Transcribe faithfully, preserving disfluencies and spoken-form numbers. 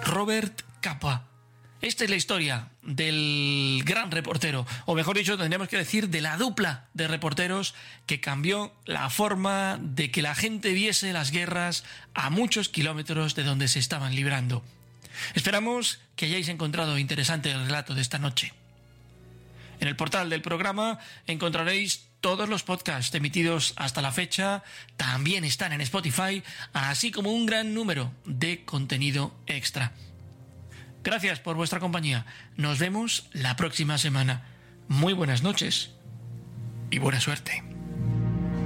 Robert Capa. Esta es la historia del gran reportero, o mejor dicho, tendríamos que decir de la dupla de reporteros que cambió la forma de que la gente viese las guerras a muchos kilómetros de donde se estaban librando. Esperamos que hayáis encontrado interesante el relato de esta noche. En el portal del programa encontraréis todos los podcasts emitidos hasta la fecha, también están en Spotify, así como un gran número de contenido extra. Gracias por vuestra compañía. Nos vemos la próxima semana. Muy buenas noches y buena suerte.